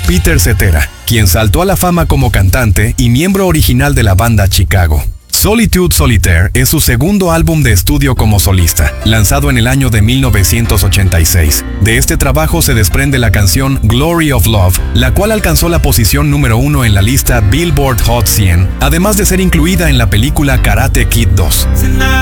Peter Cetera, quien saltó a la fama como cantante y miembro original de la banda Chicago. Solitude Solitaire es su segundo álbum de estudio como solista, lanzado en el año de 1986. De este trabajo se desprende la canción Glory of Love, la cual alcanzó la posición número 1 en la lista Billboard Hot 100, además de ser incluida en la película Karate Kid 2.